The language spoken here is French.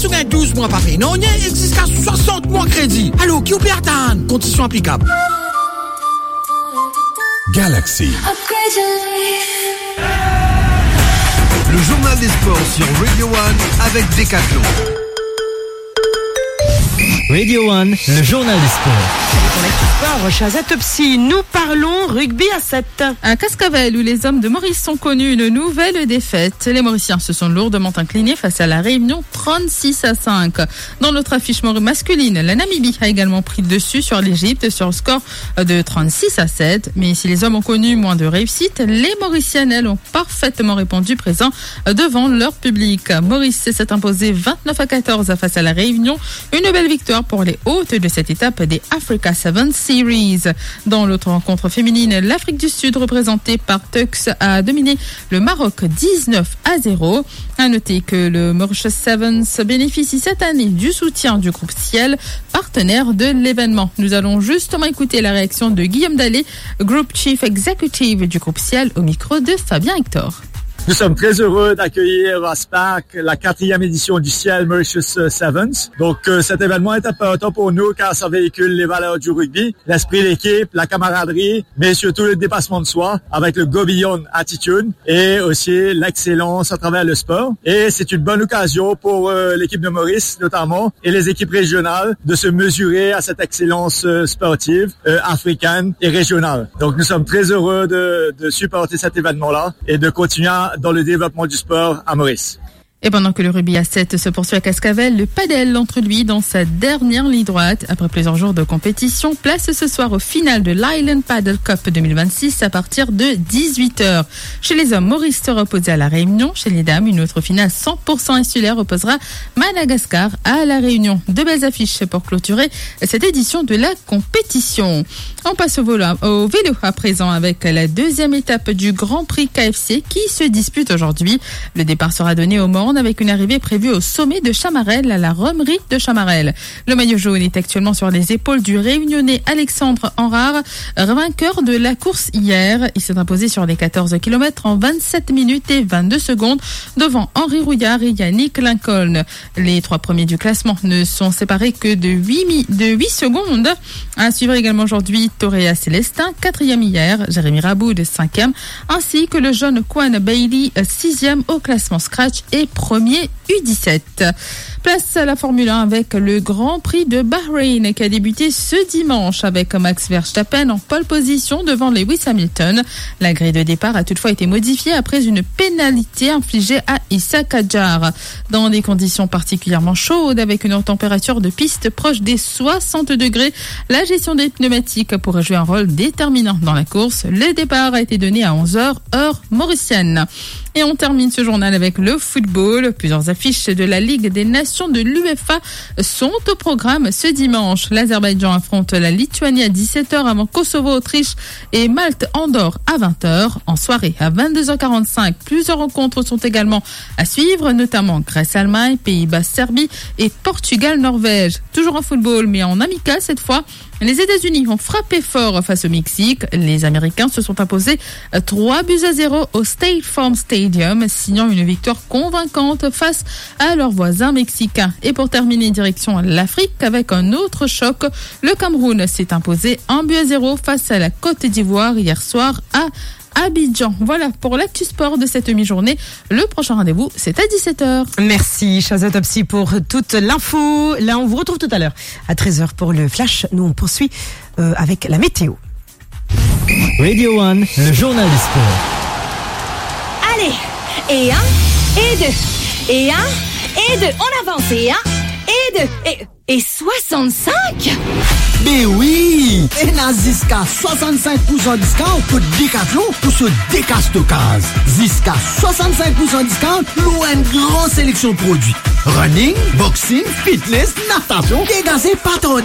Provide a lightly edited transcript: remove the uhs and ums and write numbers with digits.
sou gen 12 mois pa pay, non, il existe jusqu'à 60 mois crédit. Alors, qui ou peut attendre? Conditions applicables. Galaxy. Le journal des sports sur Radio One avec Decathlon. Radio One, le journal des sports. Pour l'actu sport, Chazatopsy, nous parlons rugby à 7. À Cascavel, où les hommes de Maurice ont connu une nouvelle défaite. Les Mauriciens se sont lourdement inclinés face à la Réunion 36-5. Dans l'autre affiche masculine, la Namibie a également pris le dessus sur l'Égypte sur le score de 36-7. Mais si les hommes ont connu moins de réussite, les Mauriciennes, elles, ont parfaitement répondu présent devant leur public. Maurice s'est imposé 29-14 face à la Réunion. Une belle victoire pour les hôtes de cette étape des Africa 7 Series. Dans l'autre rencontre féminine, l'Afrique du Sud, représentée par Tux, a dominé le Maroc 19-0. À noter que le Mauritius Sevens bénéficie cette année du soutien du groupe Ciel, partenaire de l'événement. Nous allons justement écouter la réaction de Guillaume Dallet, Group Chief Executive du groupe Ciel, au micro de Fabien Hector. Nous sommes très heureux d'accueillir à SPAC la 4e édition du Ciel Mauritius Sevens. Donc cet événement est important pour nous car ça véhicule les valeurs du rugby, l'esprit d'équipe, la camaraderie, mais surtout le dépassement de soi avec le Go Beyond Attitude et aussi l'excellence à travers le sport. Et c'est une bonne occasion pour l'équipe de Maurice notamment et les équipes régionales de se mesurer à cette excellence sportive africaine et régionale. Donc nous sommes très heureux de supporter cet événement-là et de continuer dans le développement du sport à Maurice. Et pendant que le rugby à 7 se poursuit à Cascavel, le padel entre lui dans sa dernière ligne droite. Après plusieurs jours de compétition, place ce soir au final de l'Island Paddle Cup 2026 à partir de 18h. Chez les hommes, Maurice sera opposé à la Réunion. Chez les dames, une autre finale 100% insulaire opposera Madagascar à la Réunion. Deux belles affiches pour clôturer cette édition de la compétition. On passe au vélo à présent avec la deuxième étape du Grand Prix KFC qui se dispute aujourd'hui. Le départ sera donné au Morne avec une arrivée prévue au sommet de Chamarel à la Romerie de Chamarel. Le maillot jaune est actuellement sur les épaules du Réunionnais Alexandre Henrard, vainqueur de la course hier. Il s'est imposé sur les 14 km en 27 minutes et 22 secondes devant Henri Rouillard et Yannick Lincoln. Les trois premiers du classement ne sont séparés que de 8 secondes. À suivre également aujourd'hui Toréa Célestin, 4e hier, Jérémy Raboud, 5e, ainsi que le jeune Quan Bailey, 6e au classement scratch et premier U17. Place à la Formule 1 avec le Grand Prix de Bahreïn qui a débuté ce dimanche avec Max Verstappen en pole position devant Lewis Hamilton. La grille de départ a toutefois été modifiée après une pénalité infligée à Issa Kadjar. Dans des conditions particulièrement chaudes avec une température de piste proche des 60 degrés, la gestion des pneumatiques pourrait jouer un rôle déterminant dans la course. Le départ a été donné à 11h, heure mauricienne. Et on termine ce journal avec le football. Plusieurs affiches de la Ligue des Nations de l'UEFA sont au programme ce dimanche. L'Azerbaïdjan affronte la Lituanie à 17h avant Kosovo-Autriche et Malte-Andorre à 20h. En soirée à 22h45, plusieurs rencontres sont également à suivre, notamment Grèce-Allemagne, Pays-Bas-Serbie et Portugal-Norvège. Toujours en football, mais en amical cette fois. Les États-Unis ont frappé fort face au Mexique. Les Américains se sont imposés 3-0 au State Farm Stadium, signant une victoire convaincante face à leurs voisins mexicains. Et pour terminer, direction l'Afrique avec un autre choc. Le Cameroun s'est imposé 1-0 face à la Côte d'Ivoire hier soir à Abidjan. Voilà pour l'actu sport de cette mi-journée. Le prochain rendez-vous, c'est à 17h. Merci Chazatopsy pour toute l'info. Là, on vous retrouve tout à l'heure à 13h pour le flash. Nous, on poursuit avec la météo. Radio One, le journal du sport. Allez, et 1, et 2, et 1, et 2. On avance, et 1, et 2, et 65? Mais oui! Et n'a jusqu'à 65% discount pour Decathlon pour ce décastockage. Jusqu'à 65% discount pour une grande sélection de produits. Running, boxing, fitness, natation, dégazé, pas tordé.